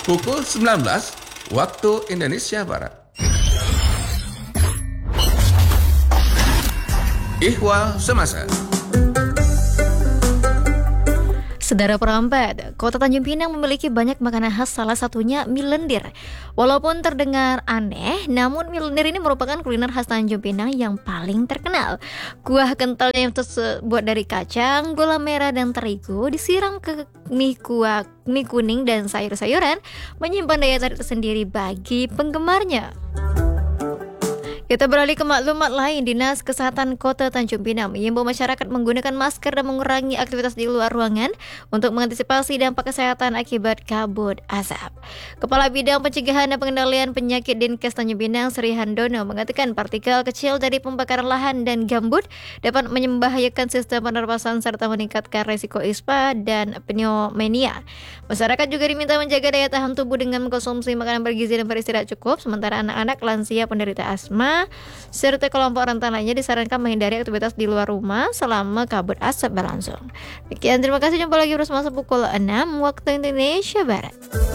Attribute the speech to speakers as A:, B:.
A: pukul 19 waktu Indonesia Barat. Ihwal Semasa.
B: Saudara Perambat, Kota Tanjung Pinang memiliki banyak makanan khas, salah satunya mie lendir. Walaupun terdengar aneh, namun mie lendir ini merupakan kuliner khas Tanjung Pinang yang paling terkenal. Kuah kentalnya yang terbuat dari kacang, gula merah, dan terigu disiram ke mie kuning dan sayur-sayuran, menyimpan daya tarik tersendiri bagi penggemarnya. Kita beralih ke maklumat lain. Dinas Kesehatan Kota Tanjung Pinang mengimbau masyarakat menggunakan masker dan mengurangi aktivitas di luar ruangan untuk mengantisipasi dampak kesehatan akibat kabut asap. Kepala Bidang Pencegahan dan Pengendalian Penyakit Dinkes Tanjung Pinang, Sri Handono, mengatakan partikel kecil dari pembakaran lahan dan gambut dapat membahayakan sistem pernapasan serta meningkatkan risiko ispa dan pneumonia. Masyarakat juga diminta menjaga daya tahan tubuh dengan mengkonsumsi makanan bergizi dan beristirahat cukup, sementara anak-anak, lansia, penderita asma serta kelompok rentan lainnya disarankan menghindari aktivitas di luar rumah selama kabut asap berlangsung. Demikian, terima kasih. Jumpa lagi bersama pukul 6 waktu Indonesia Barat.